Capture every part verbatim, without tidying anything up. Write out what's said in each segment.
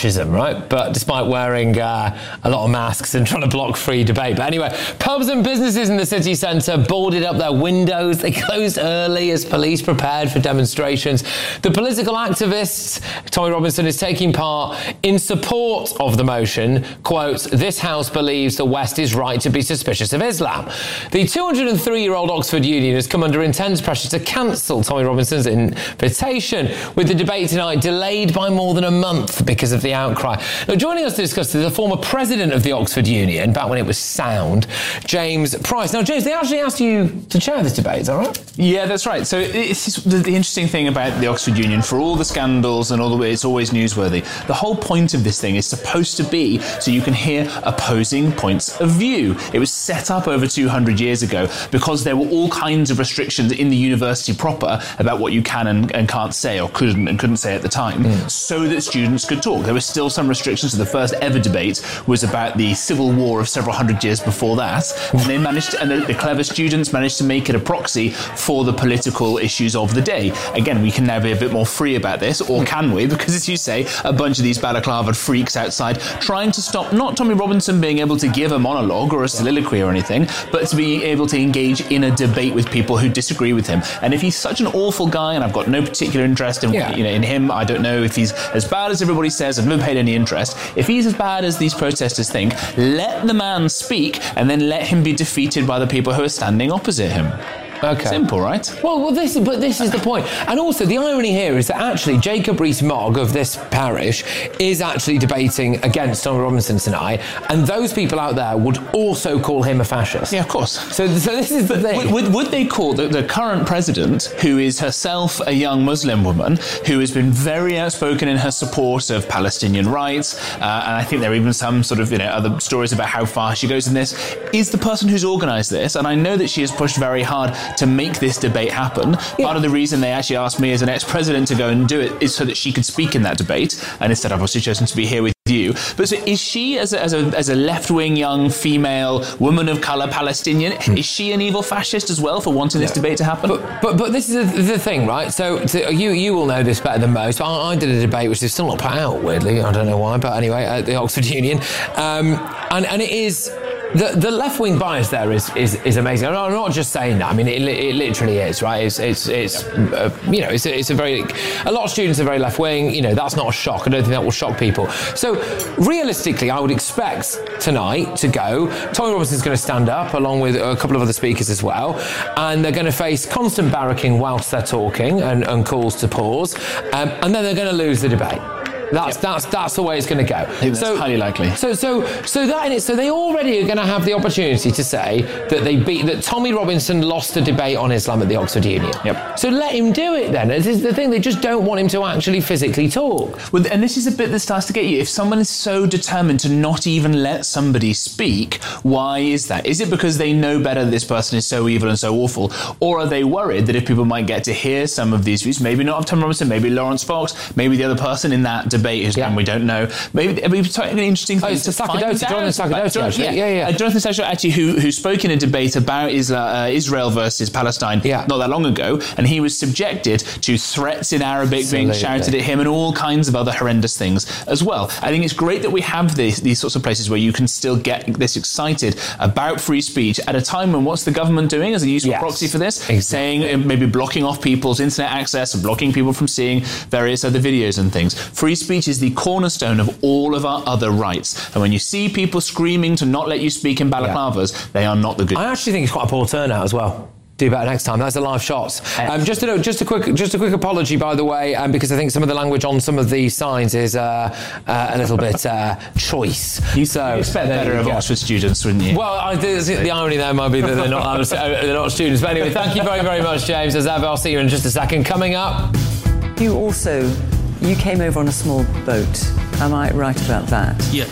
fascism, right? But despite wearing uh, a lot of masks and trying to block free debate. But anyway, pubs and businesses in the city centre boarded up their windows. They closed early as police prepared for demonstrations. The political activists, Tommy Robinson, is taking part in support of the motion. Quote, "This House believes the West is right to be suspicious of Islam." The two hundred three-year-old Oxford Union has come under intense pressure to cancel Tommy Robinson's invitation, with the debate tonight delayed by more than a month because of the outcry. Now, joining us to discuss this is the former president of the Oxford Union, back when it was sound, James Price. Now, James, they actually asked you to chair this debate, is that right? Yeah, that's right. So it's the, the interesting thing about the Oxford Union, for all the scandals and all the way, it's always newsworthy. The whole point of this thing is supposed to be so you can hear opposing points of view. It was set up over two hundred years ago because there were all kinds of restrictions in the university proper about what you can and, and can't say, or couldn't and couldn't say at the time, mm. so that students could talk. There were still some restrictions. So the first ever debate was about the civil war of several hundred years before that, and they managed to, and the, the clever students managed to make it a proxy for the political issues of the day. Again, we can now be a bit more free about this, or can we? Because, as you say, a bunch of these balaclava freaks outside trying to stop not Tommy Robinson being able to give a monologue or a soliloquy or anything, but to be able to engage in a debate with people who disagree with him. And if he's such an awful guy, and I've got no particular interest in, yeah. you know, in him, I don't know if he's as bad as everybody says, I've never paid any interest. If he's as bad as these protesters think, let the man speak, and then let him be defeated by the people who are standing opposite him. Okay. Simple, right? Well, well, this, but this is the point. And also, the irony here is that actually Jacob Rees-Mogg of this parish is actually debating against Tommy Robinson tonight, and those people out there would also call him a fascist. Yeah, of course. So, so this is the thing. Would, would, would they call the, the current president, who is herself a young Muslim woman, who has been very outspoken in her support of Palestinian rights, uh, and I think there are even some sort of, you know, other stories about how far she goes in this, is the person who's organised this, and I know that she has pushed very hard to make this debate happen. Yeah. Part of the reason they actually asked me as an ex-president to go and do it is so that she could speak in that debate, and instead I've obviously chosen to be here with you. But so is she, as a, as a, as a left-wing young female woman of colour Palestinian, hmm. is she an evil fascist as well for wanting this yeah. debate to happen? But but, but this is the, the thing, right? So, so you you will know this better than most. I, I did a debate which is still not put out, weirdly. I don't know why, but anyway, at the Oxford Union. Um, and, and it is... The, the left-wing bias there is, is, is amazing. I'm not just saying that. I mean, it, it literally is, right? It's, it's, it's uh, you know, it's a, it's a very... A lot of students are very left-wing. You know, that's not a shock. I don't think that will shock people. So, realistically, I would expect tonight to go. Tommy Robinson's going to stand up, along with a couple of other speakers as well, and they're going to face constant barracking whilst they're talking and, and calls to pause, um, and then they're going to lose the debate. That's yep. that's that's the way it's going to go. I think so that's highly likely. So so so that in it. So they already are going to have the opportunity to say that they beat that Tommy Robinson lost the debate on Islam at the Oxford Union. Yep. So let him do it then. This is the thing. They just don't want him to actually physically talk. Well, and this is a bit that starts to get you. If someone is so determined to not even let somebody speak, why is that? Is it because they know better that this person is so evil and so awful, or are they worried that if people might get to hear some of these views, maybe not of Tommy Robinson, maybe Lawrence Fox, maybe the other person in that debate whose yeah. name we don't know. Maybe it would be an interesting thing oh, to find out. Jonathan Sacerdoti, actually. Yeah, yeah, yeah. Uh, Jonathan Sacerdoti, actually, who, who spoke in a debate about Isla, uh, Israel versus Palestine yeah. not that long ago, and he was subjected to threats in Arabic Absolutely. being shouted at him and all kinds of other horrendous things as well. I think it's great that we have this, these sorts of places where you can still get this excited about free speech at a time when what's the government doing as a useful yes. proxy for this? Exactly. Saying, uh, maybe blocking off people's internet access and blocking people from seeing various other videos and things. Free speech is the cornerstone of all of our other rights. And when you see people screaming to not let you speak in balaclavas, yeah. they are not the good. I actually think it's quite a poor turnout as well. Do better next time. That's the live shots. Um, just a just a quick just a quick apology, by the way, um, because I think some of the language on some of the signs is uh, uh, a little bit uh, choice. You so you expect better of Oxford students, wouldn't you? Well, I, the, the irony there might be that they're not they're not students. But anyway, thank you very very much, James. As ever, I'll see you in just a second. Coming up, you also you came over on a small boat. Am I right about that? Yeah.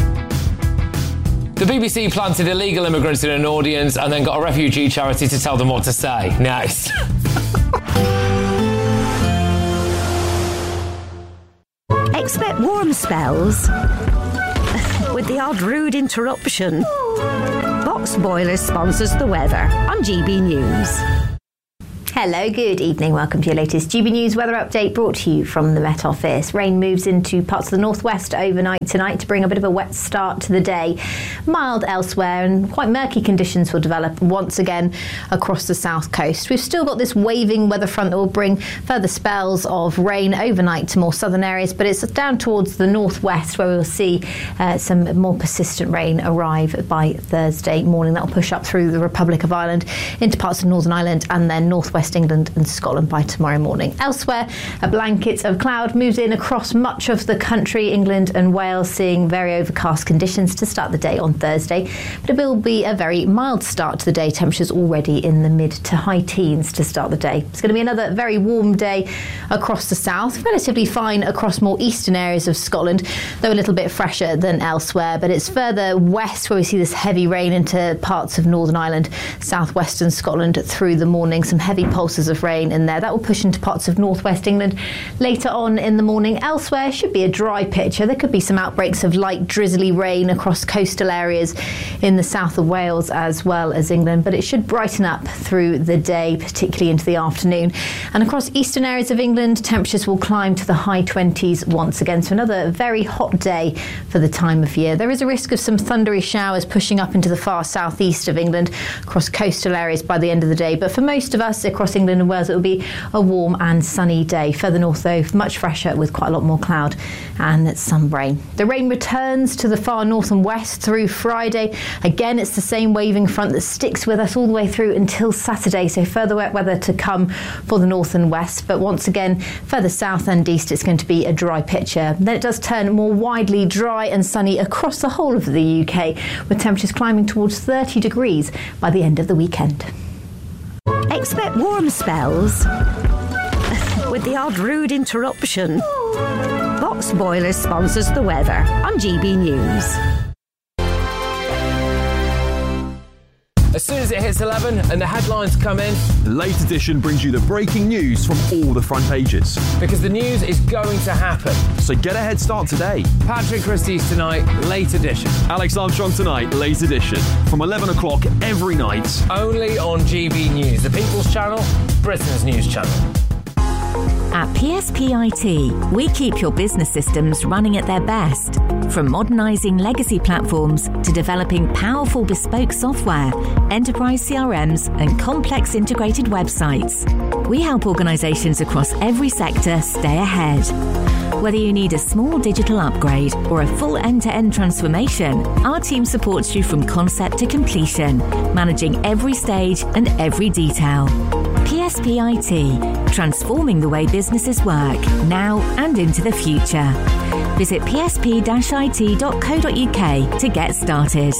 The B B C planted illegal immigrants in an audience and then got a refugee charity to tell them what to say. Next. Expect warm spells with the odd rude interruption. Box Boilers sponsors the weather on G B News. Hello, good evening. Welcome to your latest G B News weather update brought to you from the Met Office. Rain moves into parts of the northwest overnight tonight to bring a bit of a wet start to the day. Mild elsewhere and quite murky conditions will develop once again across the south coast. We've still got this waving weather front that will bring further spells of rain overnight to more southern areas, but it's down towards the northwest where we'll see uh, some more persistent rain arrive by Thursday morning. That will push up through the Republic of Ireland into parts of Northern Ireland and then northwest West England and Scotland by tomorrow morning. Elsewhere, a blanket of cloud moves in across much of the country, England and Wales, seeing very overcast conditions to start the day on Thursday. But it will be a very mild start to the day. Temperatures already in the mid to high teens to start the day. It's going to be another very warm day across the south, relatively fine across more eastern areas of Scotland, though a little bit fresher than elsewhere. But it's further west where we see this heavy rain into parts of Northern Ireland, southwestern Scotland through the morning. Some heavy pulses of rain in there. That will push into parts of northwest England later on in the morning. Elsewhere should be a dry picture. There could be some outbreaks of light drizzly rain across coastal areas in the south of Wales as well as England, but it should brighten up through the day, particularly into the afternoon. And across eastern areas of England, temperatures will climb to the high twenties once again. So another very hot day for the time of year. There is a risk of some thundery showers pushing up into the far southeast of England across coastal areas by the end of the day, but for most of us across England and Wales it will be a warm and sunny day. Further north though, much fresher with quite a lot more cloud and some rain. The rain returns to the far north and west through Friday. Again, it's the same waving front that sticks with us all the way through until Saturday, so further wet weather to come for the north and west, but once again further south and east it's going to be a dry picture. Then it does turn more widely dry and sunny across the whole of the U K, with temperatures climbing towards thirty degrees by the end of the weekend. Expect warm spells with the odd rude interruption. Box Boilers sponsors the weather on G B News. As soon as it hits eleven and the headlines come in, the Late Edition brings you the breaking news from all the front pages. Because the news is going to happen. So get a head start today. Patrick Christie's tonight, Late Edition. Alex Armstrong tonight, Late Edition. From eleven o'clock every night. Only on G B News, the People's Channel, Britain's news channel. At P S P I T, we keep your business systems running at their best. From modernising legacy platforms to developing powerful bespoke software, enterprise C R Ms and complex integrated websites, we help organisations across every sector stay ahead. Whether you need a small digital upgrade or a full end-to-end transformation, our team supports you from concept to completion, managing every stage and every detail. P S P I T, transforming the way businesses work, now and into the future. Visit p s p dash i t dot co dot u k to get started.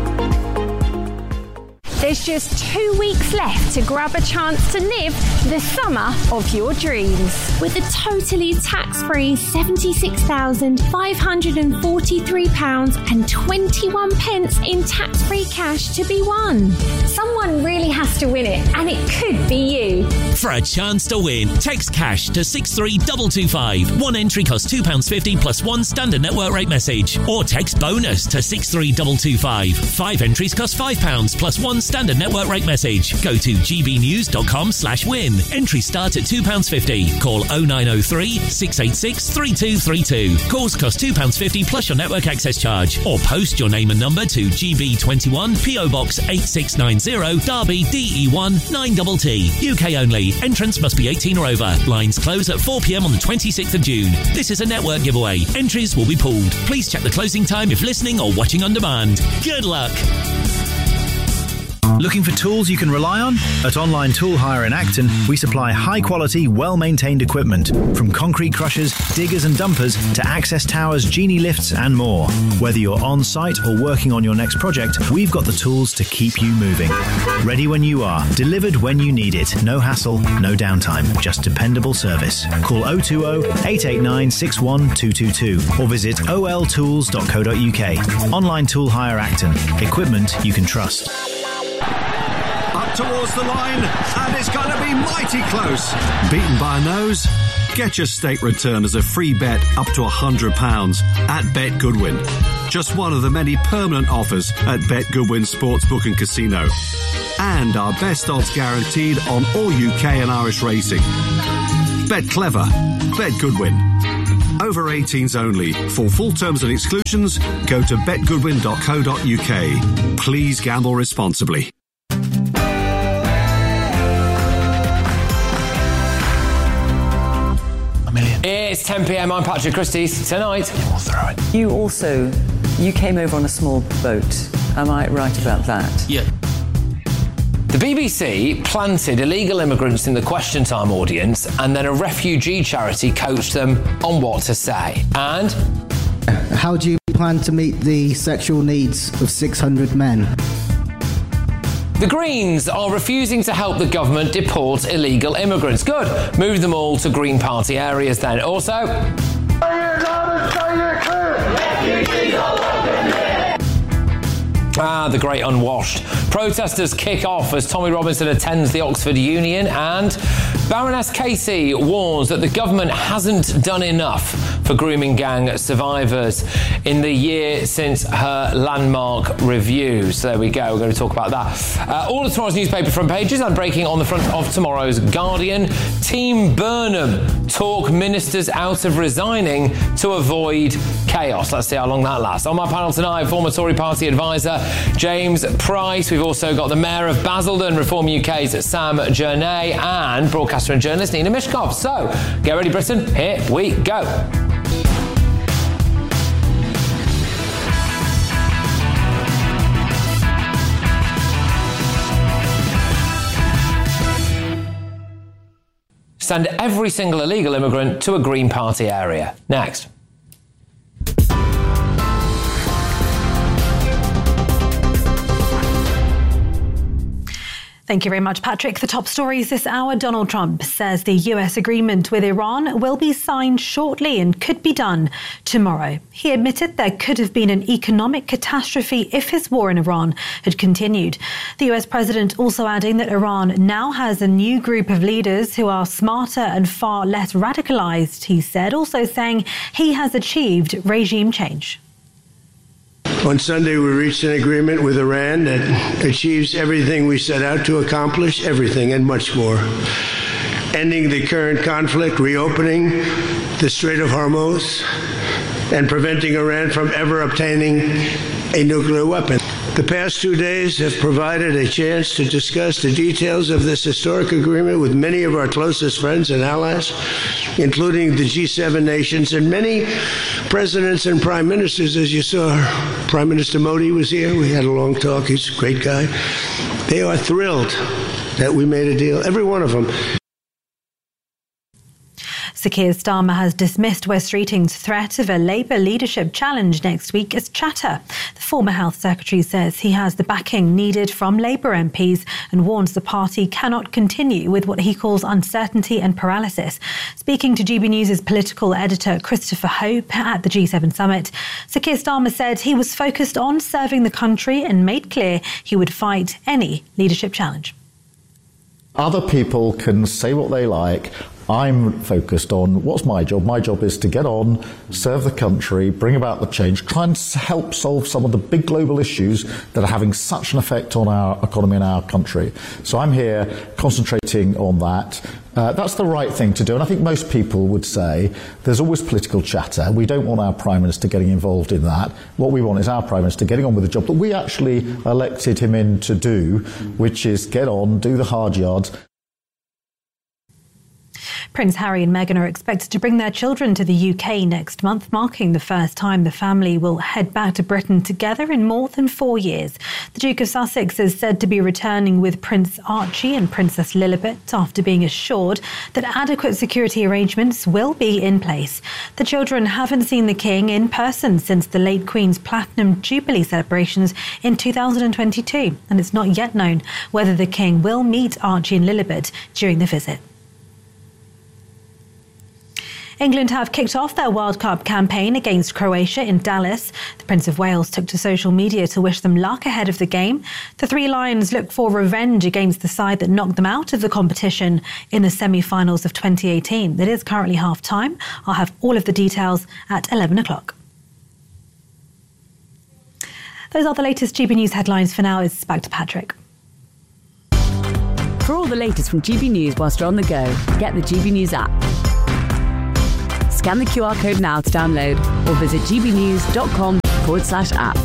There's just two weeks left to grab a chance to live the summer of your dreams. With a totally tax-free seventy-six thousand five hundred forty-three pounds and twenty-one pence in tax-free cash to be won. Someone really has to win it, and it could be you. For a chance to win, text cash to six three two two five. One entry costs two pounds fifty plus one standard network rate message. Or text bonus to six three two two five. Five entries cost five pounds plus one standard network rate message. Go to g b news dot com slash win. Entries start at two pounds fifty. Call oh nine oh three, six eight six, three two three two. Calls cost two pounds fifty plus your network access charge. Or post your name and number to G B twenty-one, P O Box eight six nine zero, Derby D E one nine T T. U K only. Entrance must be eighteen or over. Lines close at four p m on the twenty-sixth of June. This is a network giveaway. Entries will be pulled. Please check the closing time if listening or watching on demand. Good luck. Looking for tools you can rely on? At Online Tool Hire in Acton, we supply high-quality, well-maintained equipment, from concrete crushers, diggers and dumpers to access towers, genie lifts and more. Whether you're on-site or working on your next project, we've got the tools to keep you moving. Ready when you are, delivered when you need it. No hassle, no downtime, just dependable service. Call oh two oh, eight eight nine, six one two two two or visit o l tools dot co dot u k. Online Tool Hire Acton. Equipment you can trust. Towards the line, and it's going to be mighty close. Beaten by a nose? Get your stake return as a free bet up to one hundred pounds at Bet Goodwin. Just one of the many permanent offers at Bet Goodwin Sportsbook and Casino. and our best odds guaranteed on all U K and Irish racing. Bet clever. Bet Goodwin. Over eighteens only. For full terms and exclusions, go to bet goodwin dot co dot uk. Please gamble responsibly. It's ten p.m. I'm Patrick Christys. Tonight, we'll throw it. You also, you came over on a small boat. Am I right about that? Yeah. The B B C planted illegal immigrants in the Question Time audience, and then a refugee charity coached them on what to say. And how do you plan to meet the sexual needs of six hundred men? The Greens are refusing to help the government deport illegal immigrants. Good. Move them all to Green Party areas then. Also... Ah, the great unwashed. Protesters kick off as Tommy Robinson attends the Oxford Union, and Baroness Casey warns that the government hasn't done enough for grooming gang survivors in the year since her landmark review. So there we go, we're going to talk about that. Uh, all of tomorrow's newspaper front pages and breaking on the front of tomorrow's Guardian. Team Burnham talk ministers out of resigning to avoid chaos. Let's see how long that lasts. On my panel tonight, former Tory party advisor James Price. We've also got the Mayor of Basildon, Reform U K's Sam Journay, and broadcaster and journalist Nina Mishkov. So, get ready, Britain. Here we go. Send every single illegal immigrant to a Green Party area. Next. Thank you very much, Patrick. The top stories this hour. Donald Trump says the U S agreement with Iran will be signed shortly and could be done tomorrow. He admitted there could have been an economic catastrophe if his war in Iran had continued. The U S president also adding that Iran now has a new group of leaders who are smarter and far less radicalized, he said, also saying he has achieved regime change. On Sunday, we reached an agreement with Iran that achieves everything we set out to accomplish, everything and much more. Ending the current conflict, reopening the Strait of Hormuz, and preventing Iran from ever obtaining a nuclear weapon. The past two days have provided a chance to discuss the details of this historic agreement with many of our closest friends and allies, including the G seven nations and many presidents and prime ministers. As you saw, Prime Minister Modi was here. We had a long talk. He's a great guy. They are thrilled that we made a deal, every one of them. Sir Keir Starmer has dismissed Wes Streeting's threat of a Labour leadership challenge next week as chatter. The former Health Secretary says he has the backing needed from Labour M Ps and warns the party cannot continue with what he calls uncertainty and paralysis. Speaking to G B News' political editor Christopher Hope at the G seven summit, Sir Keir Starmer said he was focused on serving the country and made clear he would fight any leadership challenge. Other people can say what they like. I'm focused on what's my job. My job is to get on, serve the country, bring about the change, try and help solve some of the big global issues that are having such an effect on our economy and our country. So I'm here concentrating on that. Uh, that's the right thing to do. And I think most people would say there's always political chatter. We don't want our Prime Minister getting involved in that. What we want is our Prime Minister getting on with the job that we actually elected him in to do, which is get on, do the hard yards. Prince Harry and Meghan are expected to bring their children to the U K next month, marking the first time the family will head back to Britain together in more than four years. The Duke of Sussex is said to be returning with Prince Archie and Princess Lilibet after being assured that adequate security arrangements will be in place. The children haven't seen the King in person since the late Queen's Platinum Jubilee celebrations in two thousand twenty-two, and it's not yet known whether the King will meet Archie and Lilibet during the visit. England have kicked off their World Cup campaign against Croatia in Dallas. The Prince of Wales took to social media to wish them luck ahead of the game. The Three Lions look for revenge against the side that knocked them out of the competition in the semi-finals of twenty eighteen. It is currently half-time. I'll have all of the details at eleven o'clock. Those are the latest G B News headlines for now. It's back to Patrick. all the latest from G B News whilst you're on the go. Get the G B News app. Scan the Q R code now to download or visit gbnews.com forward slash app.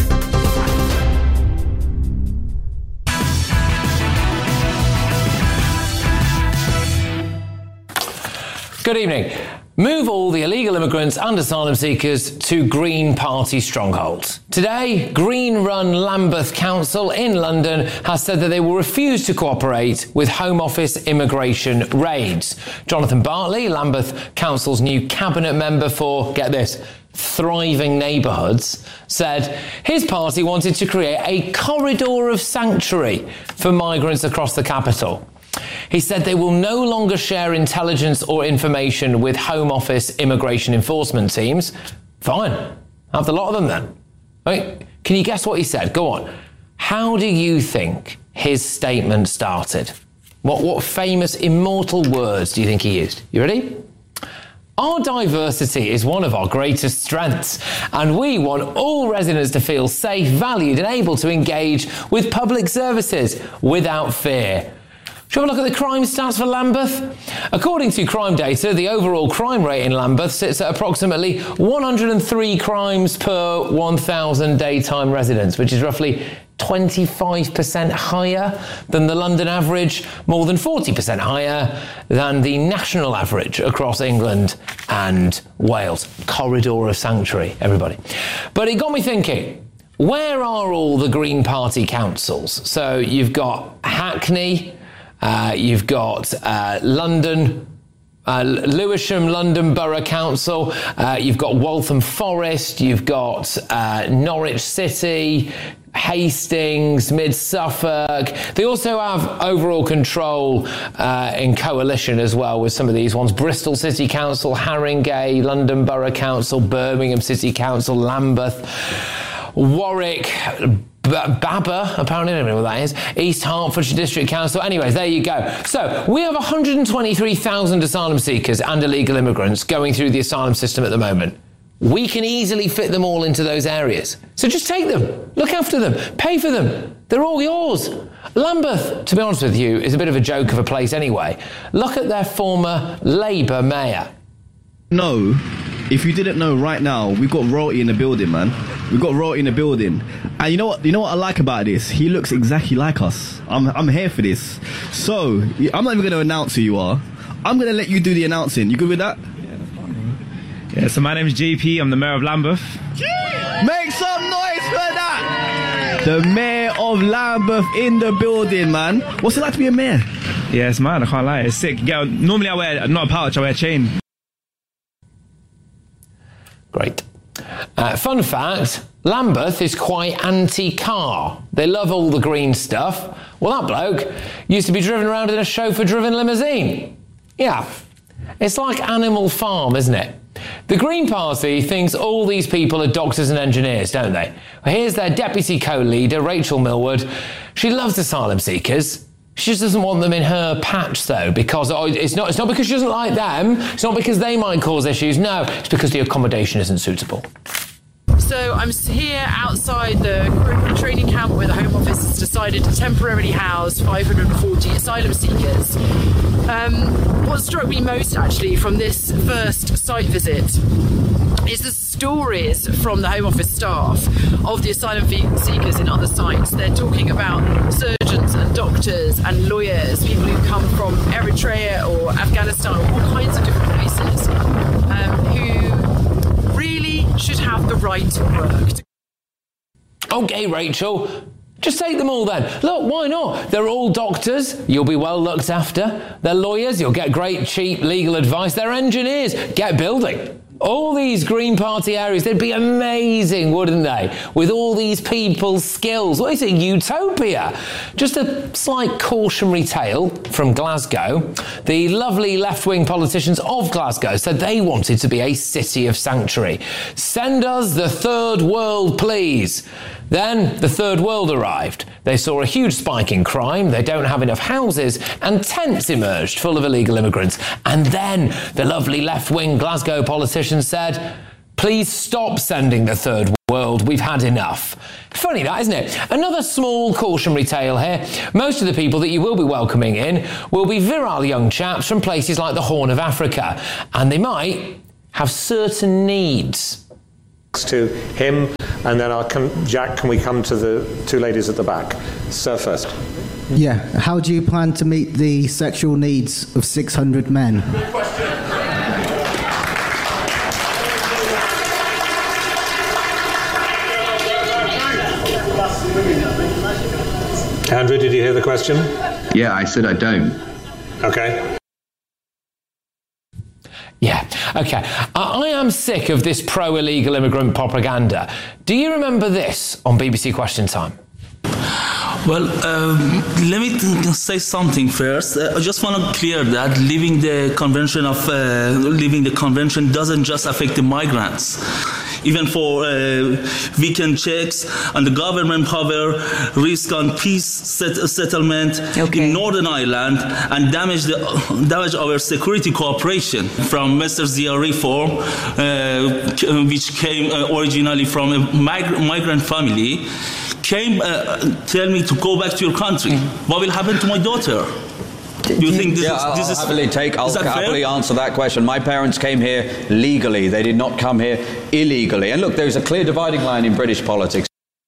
Good evening. Move all the illegal immigrants and asylum seekers to Green Party strongholds. Today, Green-run Lambeth Council in London has said that they will refuse to cooperate with Home Office immigration raids. Jonathan Bartley, Lambeth Council's new cabinet member for, get this, thriving neighbourhoods, said his party wanted to create a corridor of sanctuary for migrants across the capital. He said they will no longer share intelligence or information with Home Office immigration enforcement teams. Fine. Have the lot of them then. Right? Can you guess what he said? Go on. How do you think his statement started? What, what famous immortal words do you think he used? You ready? Our diversity is one of our greatest strengths, and we want all residents to feel safe, valued, and able to engage with public services without fear. Shall we look at the crime stats for Lambeth? According to crime data, the overall crime rate in Lambeth sits at approximately one hundred three crimes per one thousand daytime residents, which is roughly twenty-five percent higher than the London average, more than forty percent higher than the national average across England and Wales. Corridor of sanctuary, everybody. But it got me thinking, where are all the Green Party councils? So you've got Hackney, Uh, you've got uh, London, uh, Lewisham London Borough Council, uh, you've got Waltham Forest, you've got uh, Norwich City, Hastings, Mid Suffolk. They also have overall control uh, in coalition as well with some of these ones. Bristol City Council, Haringey, London Borough Council, Birmingham City Council, Lambeth, Warwick, Babber, apparently, I don't know what that is, East Hertfordshire District Council. Anyways, there you go. So we have one hundred twenty-three thousand asylum seekers and illegal immigrants going through the asylum system at the moment. We can easily fit them all into those areas. So just take them, look after them, pay for them. They're all yours. Lambeth, to be honest with you, is a bit of a joke of a place anyway. Look at their former Labour mayor. No. If you didn't know right now, we've got royalty in the building, man. We've got royalty in the building. And you know what? You know what I like about this? He looks exactly like us. I'm, I'm here for this. So, I'm not even going to announce who you are. I'm going to let you do the announcing. You good with that? Yeah, that's fine, man. Yeah, so my name's G P. I'm the mayor of Lambeth. Make some noise for that! The mayor of Lambeth in the building, man. What's it like to be a mayor? Yeah, it's mad. I can't lie. It's sick. Yeah, normally I wear, not a pouch, I wear a chain. Great. Uh, fun fact, Lambeth is quite anti-car. They love all the green stuff. Well, that bloke used to be driven around in a chauffeur-driven limousine. Yeah, it's like Animal Farm, isn't it? The Green Party thinks all these people are doctors and engineers, don't they? Well, here's their deputy co-leader, Rachel Millward. She loves asylum seekers. She just doesn't want them in her patch, though, because oh, it's not it's not because she doesn't like them, it's not because they might cause issues, no, it's because the accommodation isn't suitable. So I'm here outside the Croker training camp where the Home Office has decided to temporarily house five hundred forty asylum seekers. Um, what struck me most, actually, from this first site visit is the stories from the Home Office staff of the asylum seekers in other sites. They're talking about surgeons and doctors and lawyers, people who come from Eritrea or Afghanistan, or all kinds of different places, um, who really should have the right to work. Okay, Rachel, just take them all then. Look, why not? They're all doctors, you'll be well looked after. They're lawyers, you'll get great, cheap legal advice. They're engineers, get building. All these Green Party areas, they'd be amazing, wouldn't they? With all these people's skills. What is it, utopia? Just a slight cautionary tale from Glasgow. The lovely left-wing politicians of Glasgow said they wanted to be a city of sanctuary. Send us the third world, please. Then the third world arrived. They saw a huge spike in crime, they don't have enough houses, and tents emerged full of illegal immigrants. And then the lovely left-wing Glasgow politicians said, please stop sending the third world. We've had enough. Funny that, isn't it? Another small cautionary tale here. Most of the people that you will be welcoming in will be virile young chaps from places like the Horn of Africa, and they might have certain needs. To him, and then I'll come, Jack, can we come to the two ladies at the back? Sir first. Yeah, how do you plan to meet the sexual needs of six hundred men? Good question. Andrew, did you hear the question? Yeah, I said I don't. Okay. Yeah, OK. I, I am sick of this pro-illegal immigrant propaganda. Do you remember this on B B C Question Time? Well, um, let me say something first. Uh, I just want to clear that leaving the convention of uh, leaving the convention doesn't just affect the migrants. Even for uh, weekend checks and the government power risk on peace set- settlement okay. in Northern Ireland and damage the damage our security cooperation from Mister Zia reform, uh, which came uh, originally from a mig- migrant family, came uh, tell me to go back to your country. What will happen to my daughter? Do you think this yeah, is... I'll, this I'll is, happily take, I'll happily fair? answer that question. My parents came here legally. They did not come here illegally. And look, there's a clear dividing line in British politics.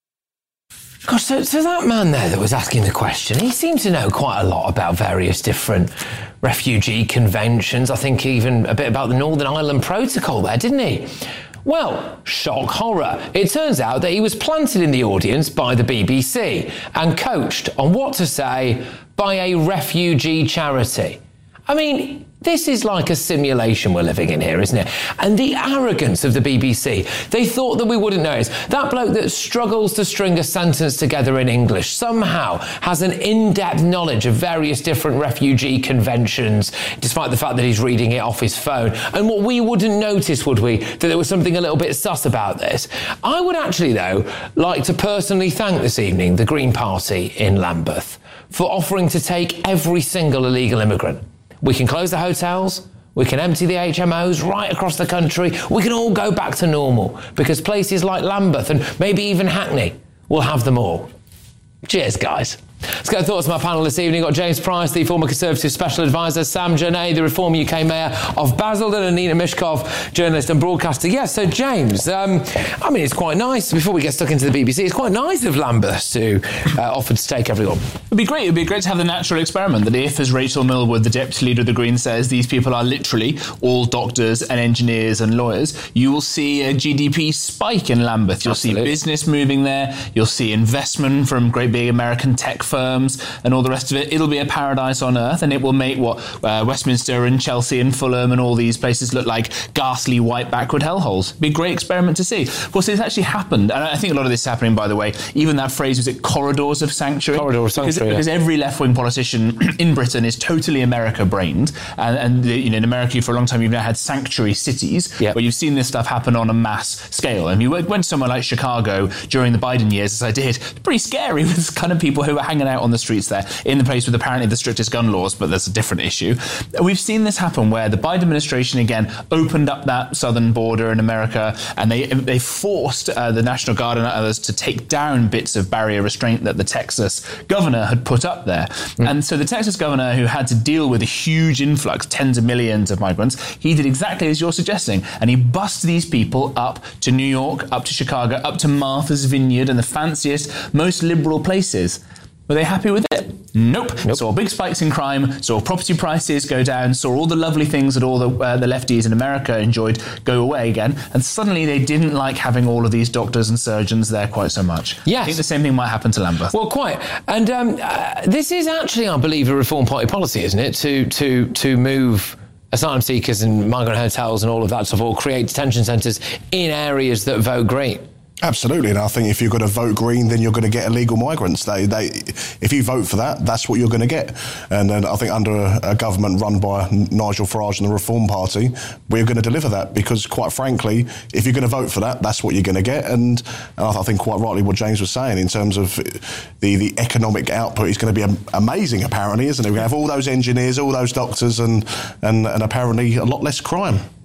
Gosh, so, so that man there that was asking the question, he seemed to know quite a lot about various different refugee conventions. I think even a bit about the Northern Ireland Protocol there, didn't he? Well, shock horror. It turns out that he was planted in the audience by the B B C and coached on what to say by a refugee charity. I mean, this is like a simulation we're living in here, isn't it? And the arrogance of the B B C. They thought that we wouldn't notice. That bloke that struggles to string a sentence together in English somehow has an in-depth knowledge of various different refugee conventions, despite the fact that he's reading it off his phone. And what we wouldn't notice, would we, that there was something a little bit sus about this? I would actually, though, like to personally thank this evening the Green Party in Lambeth for offering to take every single illegal immigrant. We can close the hotels, we can empty the H M Os right across the country, we can all go back to normal, because places like Lambeth and maybe even Hackney will have them all. Cheers, guys. Let's go to thoughts from our panel this evening. We've got James Price, the former Conservative Special Advisor, Sam Journay, the Reform U K Mayor of Basildon, and Nina Mishkov, journalist and broadcaster. Yes, so James, um, I mean, it's quite nice, before we get stuck into the B B C, it's quite nice of Lambeth to uh, offer to take everyone. It'd be great. It'd be great to have the natural experiment that if, as Rachel Millwood, the Deputy Leader of the Greens, says, these people are literally all doctors and engineers and lawyers, you will see a G D P spike in Lambeth. You'll Absolutely. see business moving there. You'll see investment from great big American tech firms and all the rest of it. It'll be a paradise on earth, and it will make what uh, Westminster and Chelsea and Fulham and all these places look like ghastly white backward hellholes. It'd be a great experiment to see. Of course, it's actually happened, and I think a lot of this is happening, by the way. Even that phrase, was it corridors of sanctuary? Corridor of sanctuary, Because, yeah. because every left-wing politician in Britain is totally America-brained, and, and the, you know, in America for a long time you've now had sanctuary cities yep. where you've seen this stuff happen on a mass scale. And you went to somewhere like Chicago during the Biden years, as I did, it's pretty scary with the kind of people who are hanging out on the streets there, in the place with apparently the strictest gun laws, but that's a different issue. We've seen this happen where the Biden administration again opened up that southern border in America, and they they forced uh, the National Guard and others to take down bits of barrier restraint that the Texas governor had put up there. Mm. And so the Texas governor, who had to deal with a huge influx, tens of millions of migrants, he did exactly as you're suggesting, and he bussed these people up to New York, up to Chicago, up to Martha's Vineyard and the fanciest, most liberal places. Were they happy with it? Nope. nope. Saw big spikes in crime, saw property prices go down, saw all the lovely things that all the, uh, the lefties in America enjoyed go away again, and suddenly they didn't like having all of these doctors and surgeons there quite so much. Yes. I think the same thing might happen to Lambeth. Well, quite. And um, uh, this is actually, I believe, a Reform Party policy, isn't it, to to to move asylum seekers and migrant hotels and all of that stuff, or create detention centres in areas that vote Green. Absolutely, and I think if you're going to vote Green, then you're going to get illegal migrants. They, they, if you vote for that, that's what you're going to get. And then I think under a, a government run by Nigel Farage and the Reform Party, we're going to deliver that, because quite frankly, if you're going to vote for that, that's what you're going to get. And, and I think quite rightly what James was saying in terms of the, the economic output is going to be amazing, apparently, isn't it? We're going to have all those engineers, all those doctors, and, and, and apparently a lot less crime.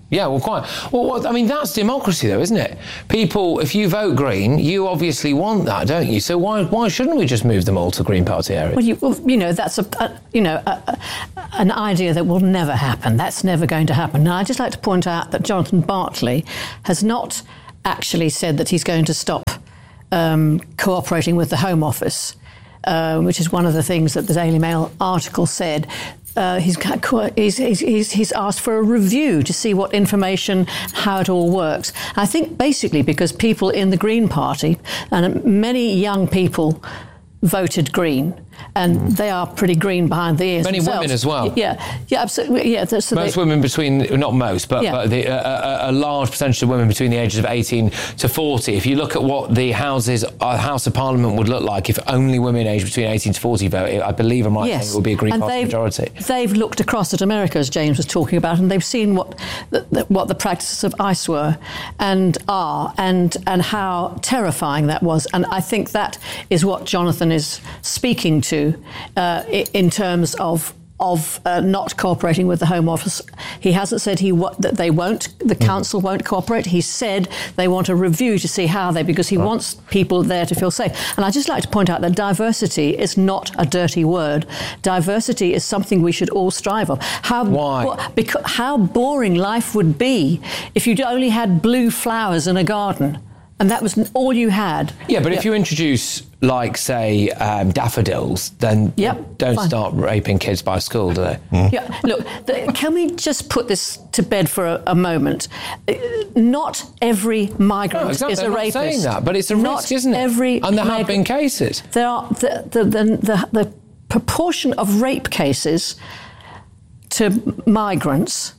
Yeah, well, quite. Well, what, I mean, that's democracy, though, isn't it? People, if you vote Green, you obviously want that, don't you? So why why shouldn't we just move them all to Green Party areas? Well, you, well, you know, that's a, a you know a, a, an idea that will never happen. That's never going to happen. Now, I'd just like to point out that Jonathan Bartley has not actually said that he's going to stop um, cooperating with the Home Office, uh, which is one of the things that the Daily Mail article said. Uh, he's, he's, he's, he's asked for a review to see what information, how it all works. I think basically because people in the Green Party, and many young people voted Green, and mm. they are pretty green behind the ears. Many themselves. women as well. Yeah, yeah, absolutely. Yeah, so most they, women between, not most, but, yeah. but the, uh, a, a large percentage of women between the ages of eighteen to forty. If you look at what the houses, uh, House of Parliament would look like if only women aged between eighteen to forty vote, I believe I might yes. think it would be a Green and Party they've, majority. They've looked across at America, as James was talking about, and they've seen what the, the, what the practices of ICE were and are, and and how terrifying that was. And I think that is what Jonathan is speaking to. To, uh, in terms of of uh, not cooperating with the Home Office. He hasn't said he w- that they won't, the mm. council won't cooperate. He said they want a review to see how they, because he right. wants people there to feel safe. And I'd just like to point out that diversity is not a dirty word. Diversity is something we should all strive of. How, Why? Bo- because, how boring life would be if you only had blue flowers in a garden and that was all you had. Yeah, but yeah. if you introduce, like, say, um, daffodils, then yep, don't fine. start raping kids by school, do they? Mm. Yeah, look, the, can we just put this to bed for a, a moment? Not every migrant no, exactly. is a I'm rapist. Not saying that, but it's a Not risk, isn't it? Every and there migrant, have been cases. There are the the, the the the proportion of rape cases to migrants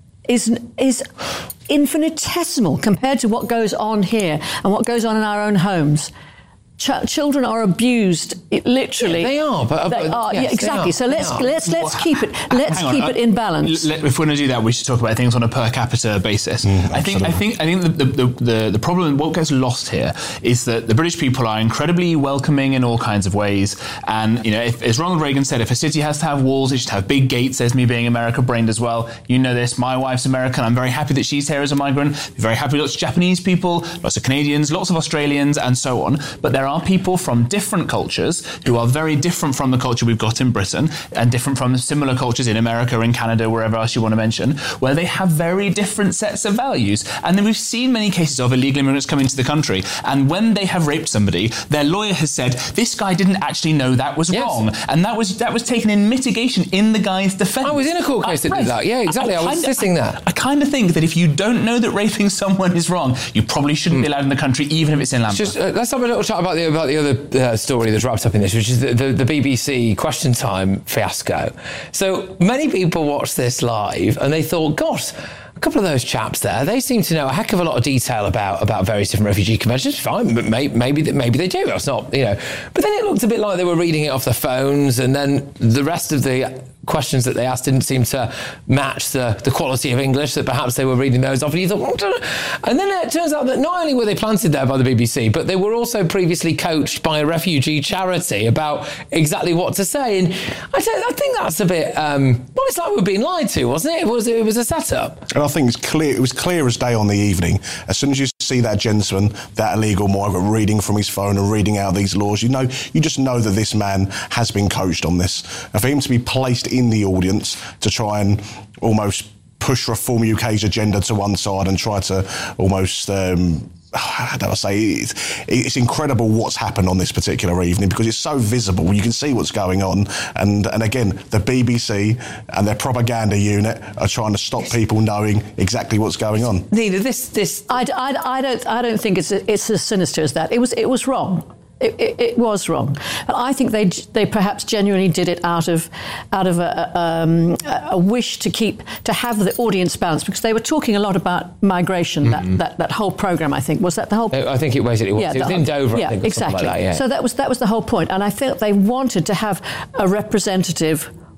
is is infinitesimal compared to what goes on here and what goes on in our own homes. Ch- children are abused, it, literally. Yeah, they are, but they uh, are, yes, yeah, exactly. are, so let's let's let's well, keep it let's keep on, it in balance. Let, if we're going to do that, we should talk about things on a per capita basis. Mm, I think I think I think the the, the the problem, what gets lost here, is that the British people are incredibly welcoming in all kinds of ways. And you know, if, as Ronald Reagan said, if a city has to have walls, it should have big gates. There's me being America-brained as well. You know this. My wife's American. I'm very happy that she's here as a migrant. Very happy lots of Japanese people, lots of Canadians, lots of Australians, and so on. But there are people from different cultures who are very different from the culture we've got in Britain and different from similar cultures in America, in Canada, wherever else you want to mention, where they have very different sets of values. And then we've seen many cases of illegal immigrants come into the country, and when they have raped somebody, their lawyer has said, this guy didn't actually know that was yes. wrong. And that was that was taken in mitigation in the guy's defence. I was in a court case uh, that right. did that. Yeah, exactly. I, I, I was insisting that. I, I kind of think that if you don't know that raping someone is wrong, you probably shouldn't mm. be allowed in the country, even if it's in Lambeth. Just, uh, let's have a little chat about the, about the other uh, story that's wrapped up in this, which is the, the, the B B C Question Time fiasco. So many people watched this live and they thought, gosh, a couple of those chaps there, they seem to know a heck of a lot of detail about, about various different refugee conventions. Fine, but maybe, maybe, maybe they do. That's not, you know. But then it looked a bit like they were reading it off their phones, and then the rest of the questions that they asked didn't seem to match the, the quality of English, that perhaps they were reading those off. And you thought, well, and then it turns out that not only were they planted there by the B B C, but they were also previously coached by a refugee charity about exactly what to say. And I, I think that's a bit, um, well, it's like we're being lied to, wasn't it? It was, it was a setup. And I think it's clear, it was clear as day on the evening. As soon as you see that gentleman, that illegal migrant, reading from his phone and reading out these laws, you know, you just know that this man has been coached on this. And for him to be placed in the audience to try and almost push Reform U K's agenda to one side and try to almost... Um, how do I say, it's, it's incredible what's happened on this particular evening because it's so visible. You can see what's going on. And, and again, the B B C and their propaganda unit are trying to stop people knowing exactly what's going on. Nina, this, this, I, I, I don't, I don't think it's, it's as sinister as that. It was, it was wrong. It, it, it was wrong, but I think they they perhaps genuinely did it out of out of a, um, a wish to keep to have the audience balance because they were talking a lot about migration. Mm-hmm. That, that that whole program, I think, was that the whole. I think it basically was. Yeah, it was in Dover. Yeah, I think, exactly. Like that, yeah. So that was that was the whole point, and I felt they wanted to have a representative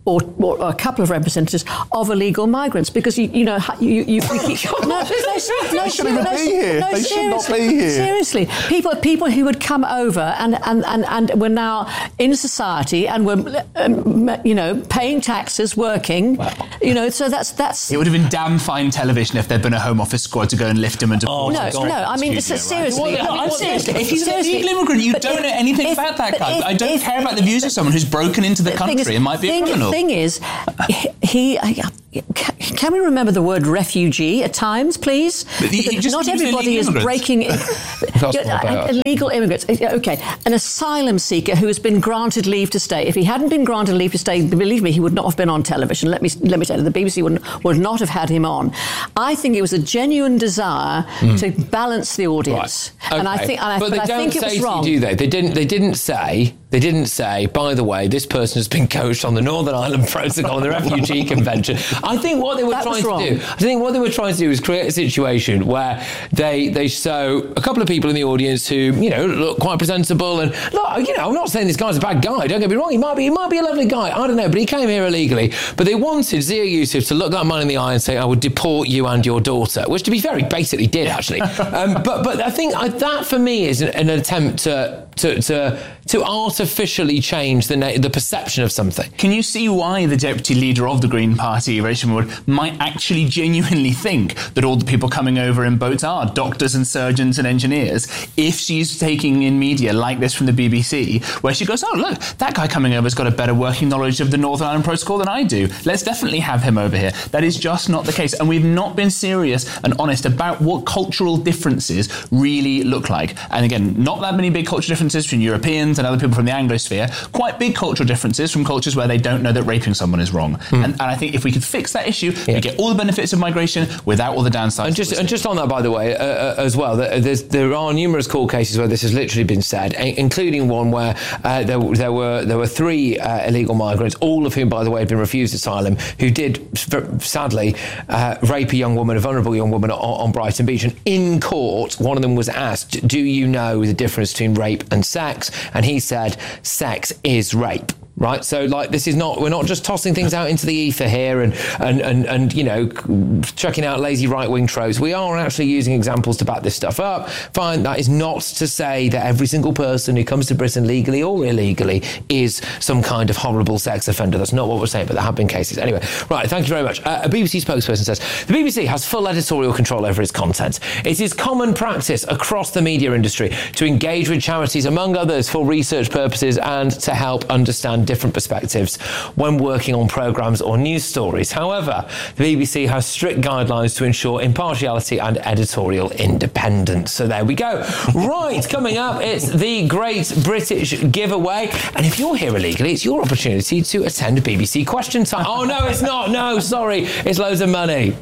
or, or a couple of representatives of illegal migrants, because you, you know you you, you no, no, no, They shouldn't even be here. No, They should not seriously, be here. Seriously, people people who would come over and and, and, and were now in society and were um, you know paying taxes, working, you know. So that's that's. It would have been damn fine television if there'd been a Home Office squad to go and lift him and deport no, him. no. I mean, Studio, seriously. right? I mean, I'm seriously. If he's seriously. an illegal immigrant, you But don't if- know anything if- about that but guy. if- I don't if- care about the views of someone who's broken into the The thing country is- and might be thing, a criminal. thing is, he. Can we remember the word refugee at times, please? But he- he just Not means everybody is illegal breaking. That's Yeah, not bad. illegal immigrants. Okay, an asylum seeker who has been granted leave to stay. If he hadn't been granted leave to stay, believe me, he would not have been on television. Let me let me tell you, the B B C would would not have had him on. I think it was a genuine desire Mm. to balance the audience, Okay. and I think, and I, but but they I don't think it say was to wrong. you, do they? They didn't. They didn't say. They didn't say. By the way, this person has been coached on the Northern Ireland Protocol and the Refugee Convention. I think what they were That was trying wrong. to do. I think what they were trying to do is create a situation where they they show a couple of people in the audience who you know look quite presentable and look. You know, I'm not saying this guy's a bad guy. Don't get me wrong. He might be. He might be a lovely guy. I don't know. But he came here illegally. But they wanted Zia Yusuf to look that man in the eye and say, "I would deport you and your daughter," which, to be fair, he basically did actually. um, but but I think I, that for me is an, an attempt to to to to artificially change the na- the perception of something. Can you see why the deputy leader of the Green Party, Rachel Wood, might actually genuinely think that all the people coming over in boats are doctors and surgeons and engineers if she's taking in media like this from the B B C, where she goes, oh, look, that guy coming over has got a better working knowledge of the Northern Ireland Protocol than I do. Let's definitely have him over here. That is just not the case. And we've not been serious and honest about what cultural differences really look like. And again, not that many big cultural differences between Europeans and other people from the Anglosphere, quite big cultural differences from cultures where they don't know that raping someone is wrong. Mm. And, and I think if we could fix that issue, yeah. we get all the benefits of migration without all the downsides. And just, and just on that, by the way, uh, uh, as well, there's, there are numerous court cases where this has literally been said, including one where uh, there, there were there were three uh, illegal migrants, all of whom, by the way, had been refused asylum, who did, sadly, uh, rape a young woman, a vulnerable young woman on, on Brighton Beach. And in court, one of them was asked, do you know the difference between rape and sex? And he said, sex is rape. Right, so like this is not, we're not just tossing things out into the ether here and and and, and you know checking out lazy right-wing tropes. We are actually using examples to back this stuff up. Fine, that is not to say that every single person who comes to Britain legally or illegally is some kind of horrible sex offender. That's not what we're saying, but there have been cases. Anyway, right, thank you very much. Uh, a B B C spokesperson says, the B B C has full editorial control over its content. It is common practice across the media industry to engage with charities, among others, for research purposes and to help understand different perspectives when working on programmes or news stories. However, the B B C has strict guidelines to ensure impartiality and editorial independence. So there we go. Right, coming up, it's the Great British Giveaway. And if you're here illegally, it's your opportunity to attend B B C Question Time. Oh, no, it's not. No, sorry. It's loads of money.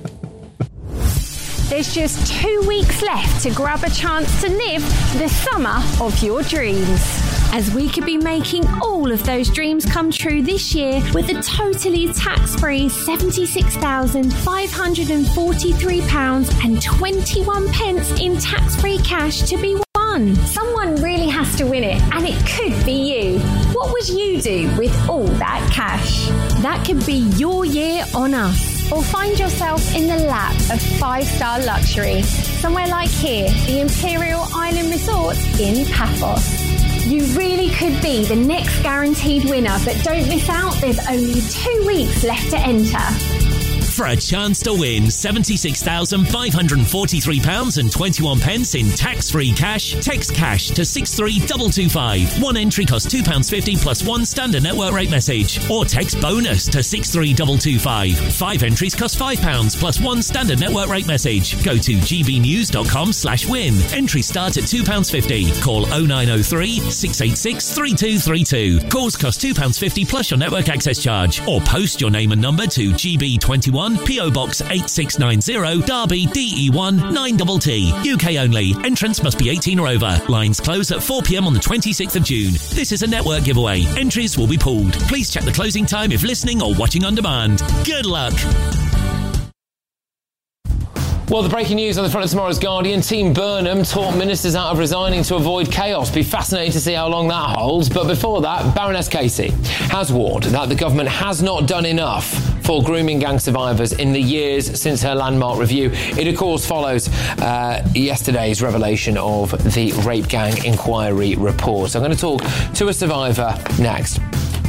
There's just two weeks left to grab a chance to live the summer of your dreams. As we could be making all of those dreams come true this year with a totally tax-free seventy-six thousand five hundred forty-three pounds and twenty-one pence in tax-free cash to be won. Someone really has to win it, and it could be you. What would you do with all that cash? That could be your year on us. Or find yourself in the lap of five-star luxury, somewhere like here, the Imperial Island Resort in Paphos. You really could be the next guaranteed winner, but don't miss out, there's only two weeks left to enter. For a chance to win seventy-six thousand five hundred forty-three pounds and twenty-one pence in tax-free cash, text cash to six three two two five. One entry costs two pounds fifty plus one standard network rate message. Or text bonus to six three two two five. Five entries cost five pounds plus one standard network rate message. Go to gbnews.com slash win. Entries start at two pounds fifty. Call oh nine oh three, six eight six, three two three two. Calls cost two pounds fifty plus your network access charge. Or post your name and number to G B twenty-one, P O Box eight six nine zero, Derby, D E one nine T T. U K only. Entrance must be eighteen or over. Lines close at four p.m. on the twenty-sixth of June. This is a network giveaway. Entries will be pulled. Please check the closing time if listening or watching on demand. Good luck. Well, the breaking news on the front of tomorrow's Guardian, Team Burnham talk ministers out of resigning to avoid chaos. Be fascinating to see how long that holds. But before that, Baroness Casey has warned that the government has not done enough for grooming gang survivors in the years since her landmark review. It, of course, follows uh, yesterday's revelation of the Rape Gang Inquiry report. So I'm going to talk to a survivor next.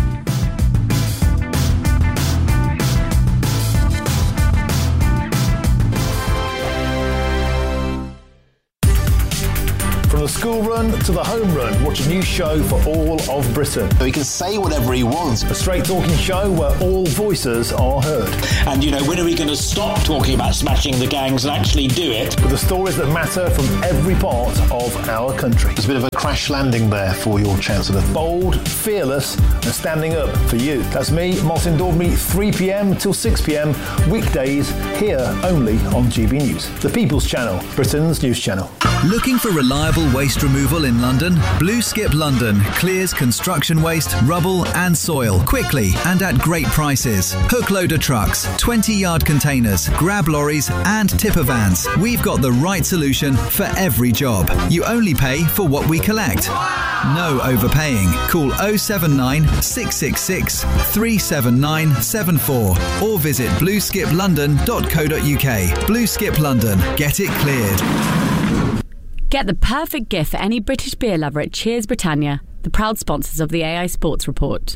From the school run to the home run, watch a new show for all of Britain. He can say whatever he wants. A straight talking show where all voices are heard. And, you know, when are we going to stop talking about smashing the gangs and actually do it? With the stories that matter from every part of our country. There's a bit of a crash landing there for your Chancellor. Bold, fearless and standing up for you. That's me, Martin Dawdney, three p.m. till six p.m. weekdays here only on G B News. The People's Channel, Britain's news channel. Looking for reliable waste removal in London? Blue Skip London clears construction waste, rubble and soil quickly and at great prices. Hook loader trucks, twenty yard containers, grab lorries and tipper vans. We've got the right solution for every job. You only pay for what we collect. No overpaying. Call oh seven nine, six six six, three seven nine seven four or visit blue skip london dot co dot uk. Blue Skip London. Get it cleared. Get the perfect gift for any British beer lover at Cheers Britannia, the proud sponsors of the A I Sports Report.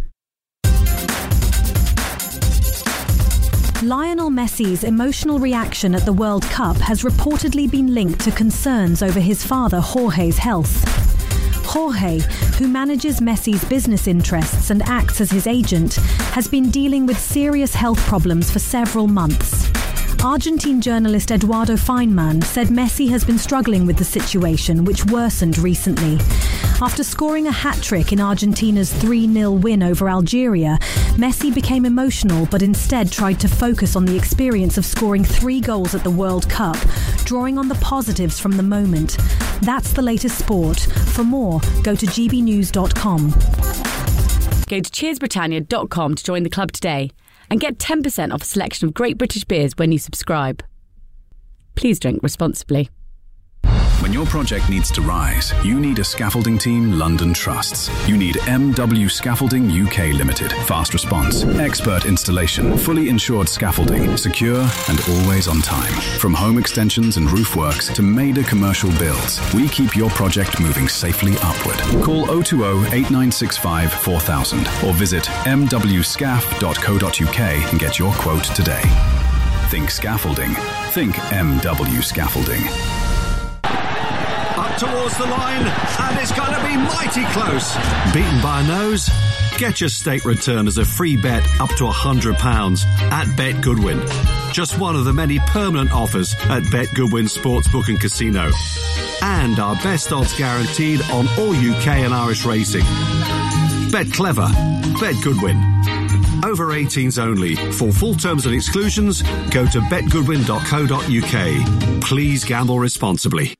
Lionel Messi's emotional reaction at the World Cup has reportedly been linked to concerns over his father Jorge's health. Jorge, who manages Messi's business interests and acts as his agent, has been dealing with serious health problems for several months. Argentine journalist Eduardo Feynman said Messi has been struggling with the situation, which worsened recently. After scoring a hat-trick in Argentina's three nil win over Algeria, Messi became emotional but instead tried to focus on the experience of scoring three goals at the World Cup, drawing on the positives from the moment. That's the latest sport. For more, go to g b news dot com. Go to cheers britannia dot com to join the club today and get ten percent off a selection of great British beers when you subscribe. Please drink responsibly. When your project needs to rise, you need a scaffolding team London trusts. You need M W Scaffolding U K Limited. Fast response, expert installation, fully insured scaffolding, secure and always on time. From home extensions and roof works to major commercial builds, we keep your project moving safely upward. Call oh two oh, eight nine six five, four thousand or visit m w scaff dot co dot uk and get your quote today. Think scaffolding. Think M W Scaffolding. Up towards the line, and it's going to be mighty close. Beaten by a nose? Get your stake return as a free bet up to one hundred pounds at Bet Goodwin. Just one of the many permanent offers at Bet Goodwin Sportsbook and Casino. And our best odds guaranteed on all U K and Irish racing. Bet clever. Bet Goodwin. Over eighteens only. For full terms and exclusions, go to bet goodwin dot co dot uk. Please gamble responsibly.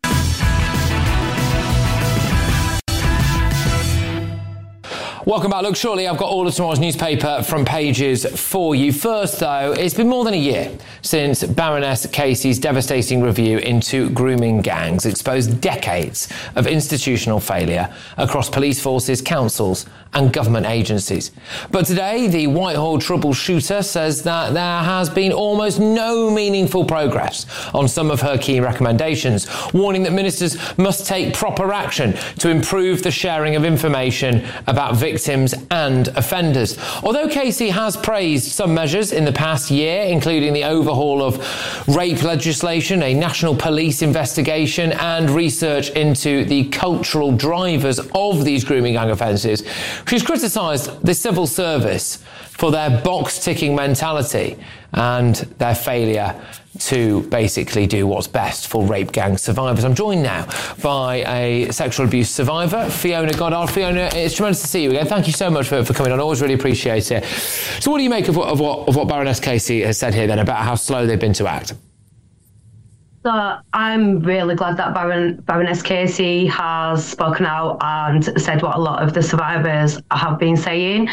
Welcome back. Look, shortly I've got all of tomorrow's newspaper front pages for you. First, though, it's been more than a year since Baroness Casey's devastating review into grooming gangs exposed decades of institutional failure across police forces, councils and government agencies. But today, the Whitehall troubleshooter says that there has been almost no meaningful progress on some of her key recommendations, warning that ministers must take proper action to improve the sharing of information about victims and offenders. Although Casey has praised some measures in the past year, including the overhaul of rape legislation, a national police investigation and research into the cultural drivers of these grooming gang offences, she's criticised the civil service for their box-ticking mentality and their failure to basically do what's best for rape gang survivors. I'm joined now by a sexual abuse survivor, Fiona Goddard. Fiona, it's tremendous to see you again. Thank you so much for, for coming on. I always really appreciate it. So what do you make of what, of what, of what Baroness Casey has said here then about how slow they've been to act? So I'm really glad that Baron, Baroness Casey has spoken out and said what a lot of the survivors have been saying.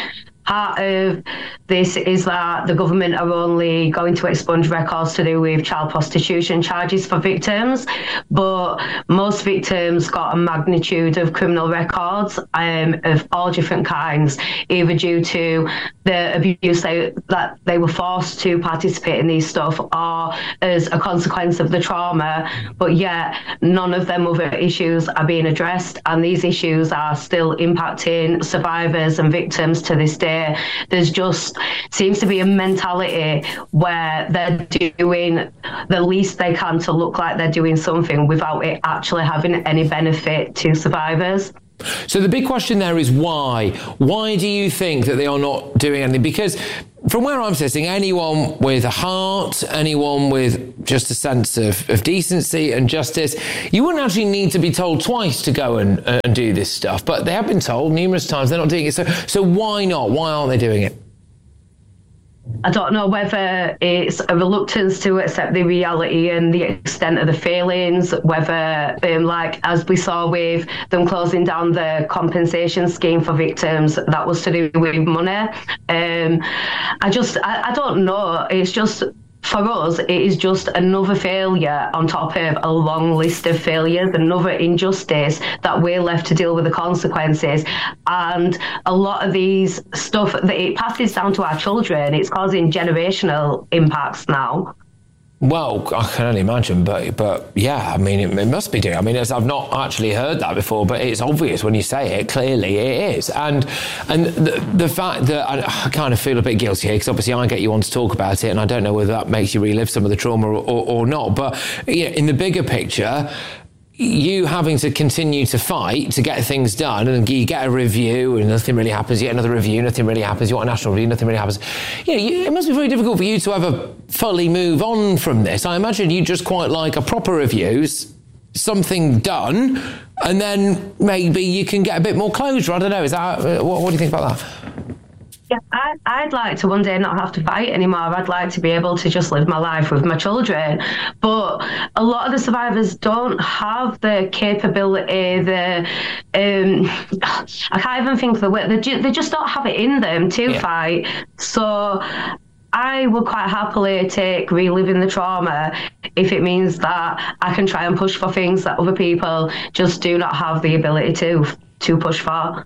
part of this is that the government are only going to expunge records to do with child prostitution charges for victims, but most victims got a magnitude of criminal records um, of all different kinds, either due to the abuse they, that they were forced to participate in these stuff or as a consequence of the trauma, but yet none of them other issues are being addressed, and these issues are still impacting survivors and victims to this day. There's just seems to be a mentality where they're doing the least they can to look like they're doing something without it actually having any benefit to survivors. So the big question there is why? Why do you think that they are not doing anything? Because from where I'm sitting, anyone with a heart, anyone with just a sense of, of decency and justice, you wouldn't actually need to be told twice to go and, uh, and do this stuff. But they have been told numerous times they're not doing it. So, so why not? Why aren't they doing it? I don't know whether it's a reluctance to accept the reality and the extent of the failings, whether, um, like, as we saw with them closing down the compensation scheme for victims, that was to do with money. Um, I just, I, I don't know. It's just, for us, it is just another failure on top of a long list of failures, another injustice that we're left to deal with the consequences. And a lot of these stuff, that it passes down to our children. It's causing generational impacts now. Well, I can only imagine, but but yeah, I mean, it, it must be doing. I mean, it's, I've not actually heard that before, but it's obvious when you say it. Clearly, it is, and and the, the fact that I, I kind of feel a bit guilty here because obviously I get you on to talk about it, and I don't know whether that makes you relive some of the trauma or, or, or not. But you know, in the bigger picture, you having to continue to fight to get things done, and you get a review and nothing really happens, you get another review, nothing really happens, you want a national review, nothing really happens. You know, you, it must be very difficult for you to ever fully move on from this. I imagine you just quite like a proper reviews, something done, and then maybe you can get a bit more closure. I don't know, is that, what, what do you think about that? Yeah, I, I'd like to one day not have to fight anymore. I'd like to be able to just live my life with my children. But a lot of the survivors don't have the capability, the, um, I can't even think of the word, they, ju- they just don't have it in them to yeah. fight. So I would quite happily take reliving the trauma if it means that I can try and push for things that other people just do not have the ability to, to push for.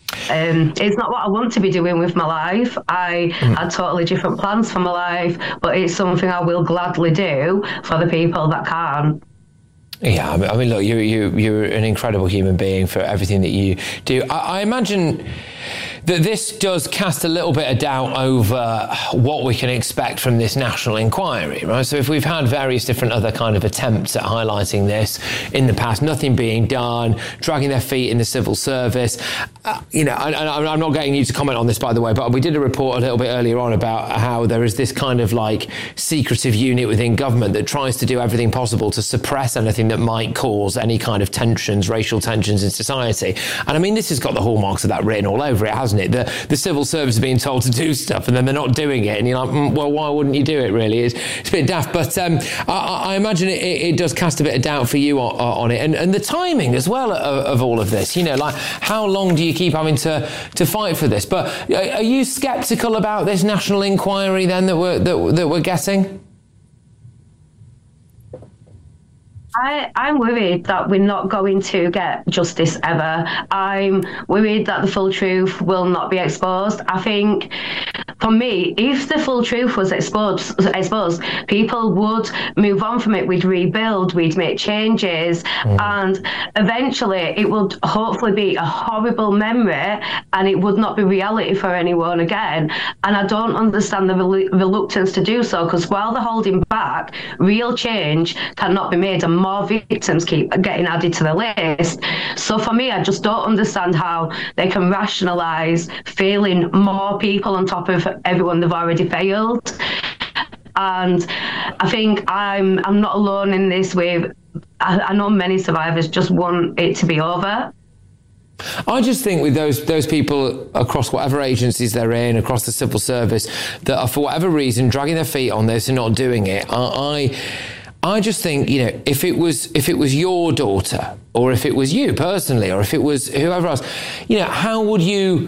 Um, it's not what I want to be doing with my life. I mm. had totally different plans for my life, but it's something I will gladly do for the people that can. Yeah, I mean, look, you, you, you're an incredible human being for everything that you do. I, I imagine that this does cast a little bit of doubt over what we can expect from this national inquiry, right? So if we've had various different other kind of attempts at highlighting this in the past, nothing being done, dragging their feet in the civil service, uh, you know, and, and I'm not getting you to comment on this, by the way, but we did a report a little bit earlier on about how there is this kind of like secretive unit within government that tries to do everything possible to suppress anything that might cause any kind of tensions, racial tensions in society. And I mean, this has got the hallmarks of that written all over it, hasn't it? The, the civil service is being told to do stuff and then they're not doing it. And you're like, mm, well, why wouldn't you do it, really? It's, it's a bit daft. But um, I, I imagine it, it does cast a bit of doubt for you on, on it. And, and the timing as well of, of all of this. You know, like, how long do you keep having to, to fight for this? But are you sceptical about this national inquiry then that we're, that, that we're getting? I, I'm worried that we're not going to get justice ever. I'm worried that the full truth will not be exposed. I think, for me, if the full truth was exposed, exposed, people would move on from it. We'd rebuild, we'd make changes, mm. and eventually it would hopefully be a horrible memory and it would not be reality for anyone again. And I don't understand the rel- reluctance to do so, because while they're holding back, real change cannot be made and more victims keep getting added to the list. So for me, I just don't understand how they can rationalise failing more people on top of everyone they've already failed. And I think I'm I'm not alone in this. With I, I know many survivors just want it to be over. I just think with those those people across whatever agencies they're in, across the civil service, that are for whatever reason dragging their feet on this and not doing it, I, I just think, you know, if it was if it was your daughter, or if it was you personally, or if it was whoever else, you know, how would you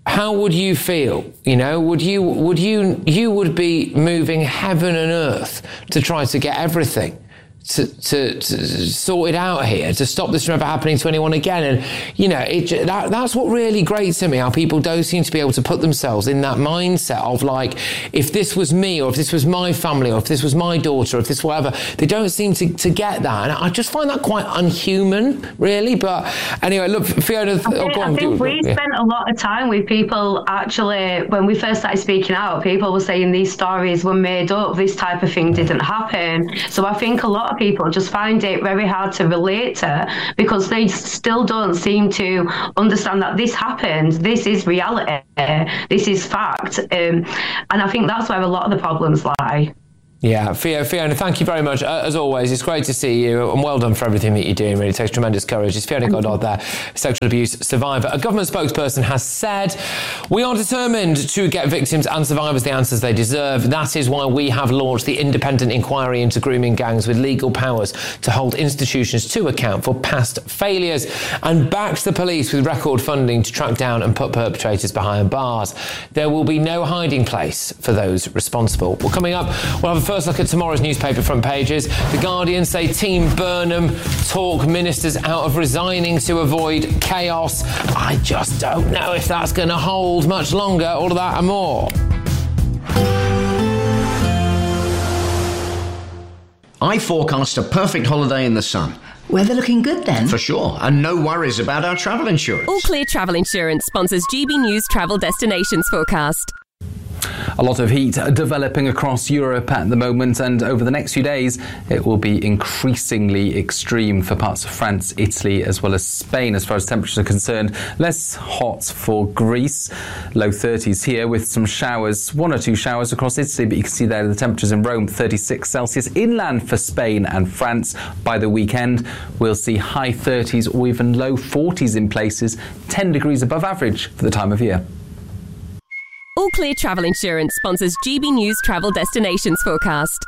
how would you feel? You know, would you would you you would be moving heaven and earth to try to get everything to, to, to sort it out here, to stop this from ever happening to anyone again? And, you know, it, that, that's what really grates to me, how people don't seem to be able to put themselves in that mindset of, like, if this was me, or if this was my family, or if this was my daughter, or if this whatever, they don't seem to, to get that. And I just find that quite unhuman, really. But anyway, look, Fiona... I think, oh, go on, I think do, we yeah. spent a lot of time with people, actually, when we first started speaking out, people were saying these stories were made up, this type of thing didn't happen. So I think a lot of people just find it very hard to relate to, because they still don't seem to understand that this happened, this is reality, this is fact, um, and I think that's where a lot of the problems lie. Yeah, Fiona, thank you very much. Uh, as always, it's great to see you, and well done for everything that you're doing. Really takes tremendous courage. It's Fiona Goddard there, sexual abuse survivor. A government spokesperson has said, we are determined to get victims and survivors the answers they deserve. That is why we have launched the independent inquiry into grooming gangs, with legal powers to hold institutions to account for past failures, and backed the police with record funding to track down and put perpetrators behind bars. There will be no hiding place for those responsible. Well, coming up, we'll have a first look at tomorrow's newspaper front pages. The Guardian say Team Burnham talk ministers out of resigning to avoid chaos. I just don't know if that's going to hold much longer. All of that and more. I forecast a perfect holiday in the sun. Weather looking good then? For sure, and no worries about our travel insurance. All Clear Travel Insurance sponsors G B News Travel Destinations Forecast. A lot of heat developing across Europe at the moment, and over the next few days it will be increasingly extreme for parts of France, Italy as well as Spain as far as temperatures are concerned. Less hot for Greece, low thirties here with some showers, one or two showers across Italy, but you can see there the temperatures in Rome, thirty-six Celsius. Inland for Spain and France by the weekend we'll see high thirties or even low forties in places, ten degrees above average for the time of year. All Clear Travel Insurance sponsors G B News Travel Destinations Forecast.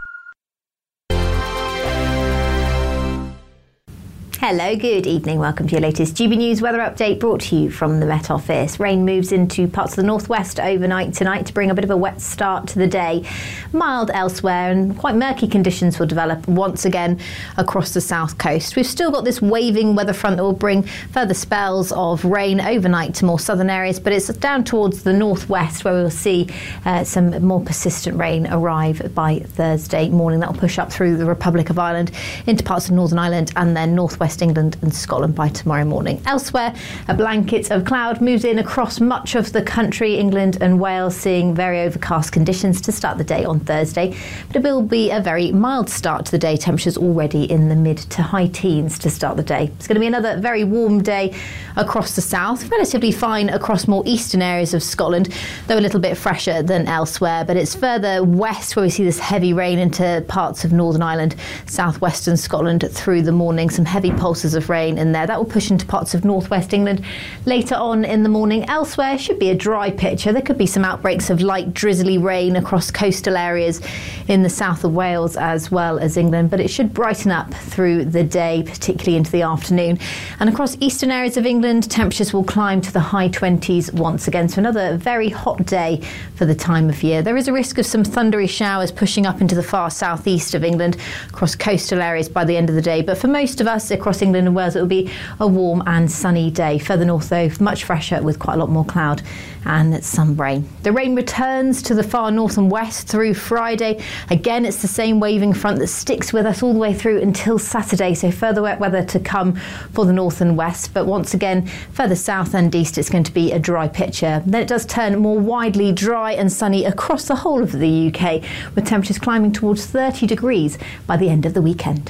Hello, good evening. Welcome to your latest G B News weather update, brought to you from the Met Office. Rain moves into parts of the northwest overnight tonight to bring a bit of a wet start to the day. Mild elsewhere, and quite murky conditions will develop once again across the south coast. We've still got this waving weather front that will bring further spells of rain overnight to more southern areas, but it's down towards the northwest where we'll see uh, some more persistent rain arrive by Thursday morning. That will push up through the Republic of Ireland into parts of Northern Ireland and then northwest England and Scotland by tomorrow morning. Elsewhere, a blanket of cloud moves in across much of the country, England and Wales seeing very overcast conditions to start the day on Thursday, but it will be a very mild start to the day. Temperatures already in the mid to high teens to start the day. It's going to be another very warm day across the south, relatively fine across more eastern areas of Scotland, though a little bit fresher than elsewhere, but it's further west where we see this heavy rain into parts of Northern Ireland, southwestern Scotland through the morning. Some heavy pulses of rain in there. That will push into parts of northwest England later on in the morning. Elsewhere should be a dry picture. There could be some outbreaks of light drizzly rain across coastal areas in the south of Wales as well as England, but it should brighten up through the day, particularly into the afternoon. And across eastern areas of England, temperatures will climb to the high twenties once again. So another very hot day for the time of year. There is a risk of some thundery showers pushing up into the far southeast of England across coastal areas by the end of the day, but for most of us across England and Wales it will be a warm and sunny day. Further north though, much fresher with quite a lot more cloud and some rain. The rain returns to the far north and west through Friday. Again, it's the same waving front that sticks with us all the way through until Saturday, so further wet weather to come for the north and west, but once again further south and east it's going to be a dry picture. Then it does turn more widely dry and sunny across the whole of the U K, with temperatures climbing towards thirty degrees by the end of the weekend.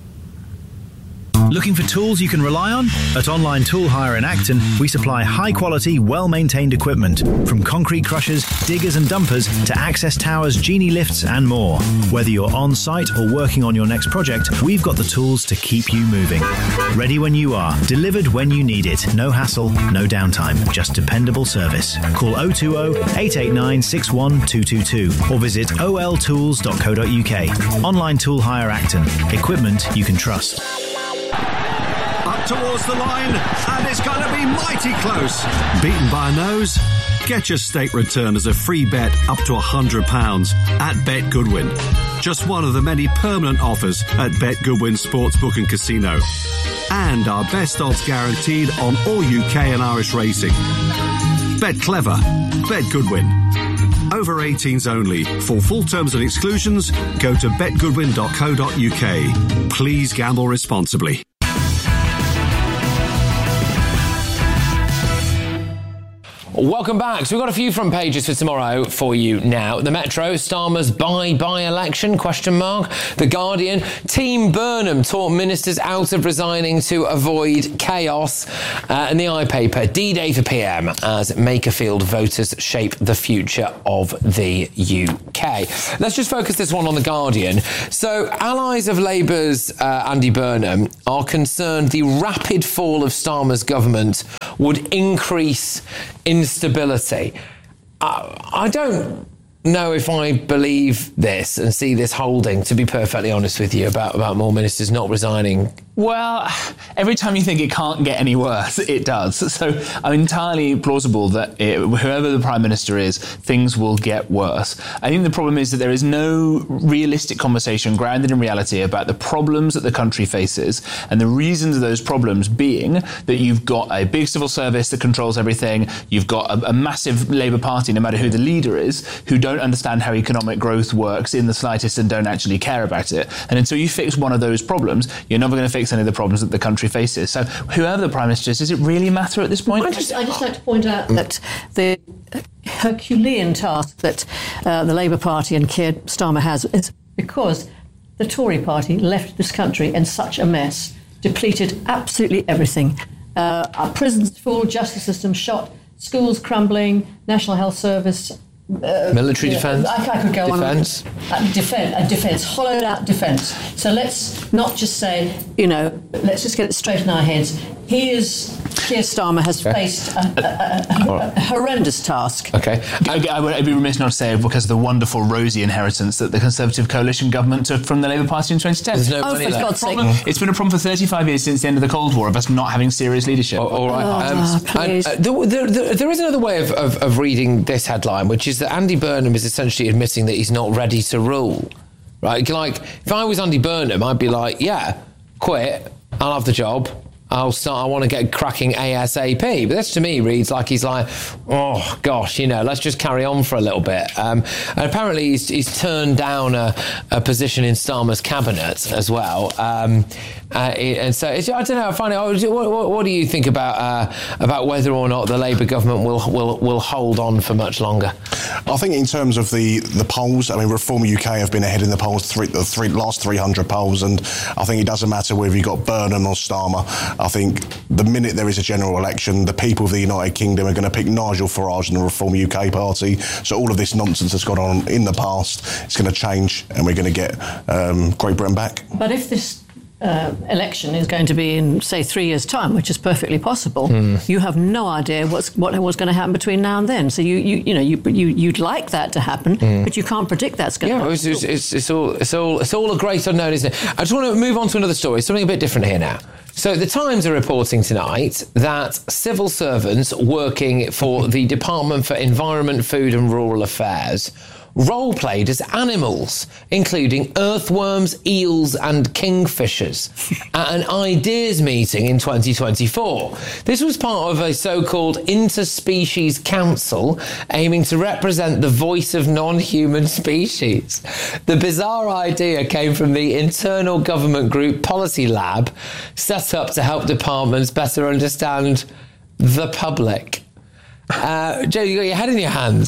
Looking for tools you can rely on? At Online Tool Hire in Acton, we supply high-quality, well-maintained equipment, from concrete crushers, diggers and dumpers to access towers, genie lifts and more. Whether you're on-site or working on your next project, we've got the tools to keep you moving. Ready when you are, delivered when you need it. No hassle, no downtime, just dependable service. Call oh two oh, eight eight nine, six one two two two or visit o l tools dot co dot u k. Online Tool Hire Acton. Equipment you can trust. towards the line, and it's going to be mighty close. Beaten by a nose? Get your stake return as a free bet up to one hundred pounds at Bet Goodwin. Just one of the many permanent offers at Bet Goodwin Sportsbook and Casino. And our best odds guaranteed on all U K and Irish racing. Bet clever. Bet Goodwin. Over eighteens only. For full terms and exclusions, go to bet goodwin dot co dot uk. Please gamble responsibly. Welcome back. So we've got a few front pages for tomorrow for you now. The Metro, Starmer's bye-bye election, question mark. The Guardian, Team Burnham taught ministers out of resigning to avoid chaos. Uh, and the iPaper, D-Day for P M as Makerfield voters shape the future of the U K. Let's just focus this one on The Guardian. So allies of Labour's uh, Andy Burnham are concerned the rapid fall of Starmer's government would increase instability. I, I don't know if I believe this and see this holding, to be perfectly honest with you, about, about more ministers not resigning. Well, every time you think it can't get any worse, it does. So I'm entirely plausible that it, whoever the Prime Minister is, things will get worse. I think the problem is that there is no realistic conversation grounded in reality about the problems that the country faces and the reasons of those problems being that you've got a big civil service that controls everything, you've got a, a massive Labour Party, no matter who the leader is, who don't understand how economic growth works in the slightest and don't actually care about it. And until you fix one of those problems, you're never going to fix any of the problems that the country faces. So whoever the Prime Minister is, does it really matter at this point? I just, I just like to point out that the Herculean task that uh, the Labour Party and Keir Starmer has is because the Tory party left this country in such a mess, depleted absolutely everything. Uh, our prisons full, justice system shot, schools crumbling, National Health Service... Uh, Military defence? I, I could go defence. on. Uh, defence. Uh, defence. Hollowed out defence. So let's not just say, you know, let's just get it straight in our heads. He is, Keir Starmer has okay. faced a, a, a, a, a horrendous task. Okay. I, I would I'd be remiss not to say because of the wonderful rosy inheritance that the Conservative coalition government took from the Labour Party in twenty ten. There's no oh, money for there. God's sake. It's been a problem for thirty-five years since the end of the Cold War of us not having serious leadership. Oh, all right. Oh, um, please. And, uh, there, there, there is another way of, of, of reading this headline, which is that Andy Burnham is essentially admitting that he's not ready to rule. Right? Like, if I was Andy Burnham, I'd be like, yeah, quit. I'll have the job. I'll start, I want to get cracking ASAP. But this to me reads like he's like, oh gosh, you know, let's just carry on for a little bit. Um, and apparently he's, he's turned down a, a position in Starmer's cabinet as well. Um, uh, and so it's, I don't know. I find it. What, what, what do you think about uh, about whether or not the Labour government will will will hold on for much longer? I think in terms of the, the polls, I mean, Reform U K have been ahead in the polls three, the three, last three hundred polls, and I think it doesn't matter whether you've got Burnham or Starmer. I think the minute there is a general election, the people of the United Kingdom are going to pick Nigel Farage and the Reform U K party. So all of this nonsense that's gone on in the past, it's going to change, and we're going to get um, Great Britain back. But if this uh, election is going to be in, say, three years' time, which is perfectly possible, mm. you have no idea what's what was going to happen between now and then. So you you you know you, you you'd like that to happen, mm. but you can't predict that's going yeah, to happen. It's, it's, it's, it's all it's all it's all a great unknown, isn't it? I just want to move on to another story, something a bit different here now. So the Times are reporting tonight that civil servants working for the Department for Environment, Food and Rural Affairs role-played as animals, including earthworms, eels and kingfishers, at an ideas meeting in twenty twenty-four. This was part of a so-called interspecies council aiming to represent the voice of non-human species. The bizarre idea came from the internal government group Policy Lab, set up to help departments better understand the public. Uh, Joe, you got your head in your hands.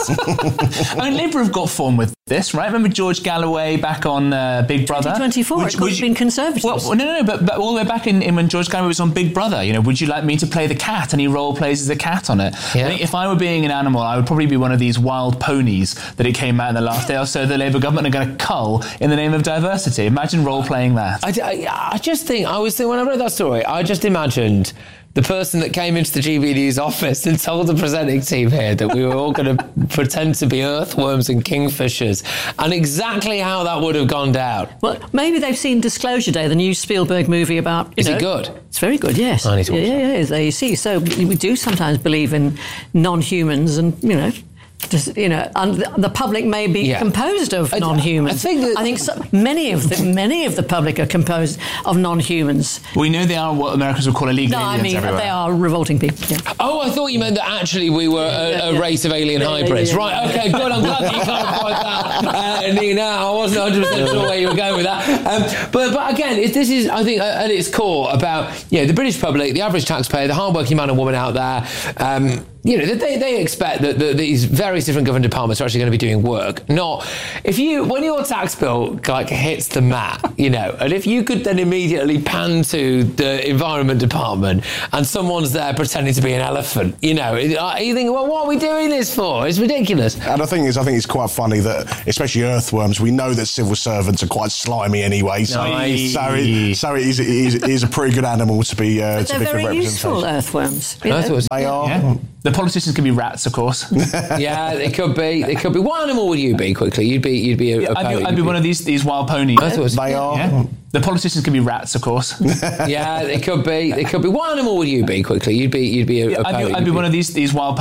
I mean, Labour have got form with this, right? Remember George Galloway back on uh, Big Brother? twenty twenty-four, which, it could have been Conservatives. Well, no, no, no, but, but all the way back in, in when George Galloway was on Big Brother, you know, would you like me to play the cat? And he role plays as a cat on it. Yeah. I think if I were being an animal, I would probably be one of these wild ponies that it came out in the last day or so the Labour government are going to cull in the name of diversity. Imagine role playing that. I, I, I just think, I was thinking, when I read that story, I just imagined the person that came into the G B News office and told the presenting team here that we were all going to pretend to be earthworms and kingfishers, and exactly how that would have gone down. Well, maybe they've seen Disclosure Day, the new Spielberg movie about... You Is know, it good? It's very good, yes. I need to watch yeah, yeah, yeah, there you see. So we do sometimes believe in non-humans and, you know... Just, you know, and the public may be Yeah. composed of I- non-humans. I think that- I think so, many of the many of the public are composed of non-humans. We know they are what Americans would call illegal No, aliens I mean everywhere. they are revolting people. Yeah. Oh, I thought you meant that actually we were a, Yeah, a yeah. race of alien Yeah, yeah, hybrids. yeah, Right, yeah. okay, good. I'm glad that you clarified that. Uh, Nina, I wasn't one hundred percent sure where you were going with that. Um, but, but again, it, this is, I think, uh, at its core about you know, the British public, the average taxpayer, the hardworking man and woman out there. Um, you know, they, they expect that, that these various different government departments are actually going to be doing work. Not if you, when your tax bill like hits the mat, you know, and if you could then immediately pan to the environment department and someone's there pretending to be an elephant, you know, you think, well, what are we doing this for? It's ridiculous. And the thing is, I think it's quite funny that, especially earthworms, we know that civil servants are quite slimy anyway. So, Nice. so, it, so it, is, it, is, it is a pretty good animal to be uh, But to they're be good very useful, representation. earthworms. You know? Earthworms. They are. Yeah. The politicians can be rats, of course. Yeah, it could be. It could be. What animal would you be? Quickly, you'd be. You'd be a. a I'd be, pony. I'd be one of these these wild ponies. Earthworms. They are. Yeah. The politicians can be rats, of course. Yeah, it could be. It could be. What animal would you be? Quickly, you'd be. You'd be a. a I'd be, pony. I'd be one of these these wild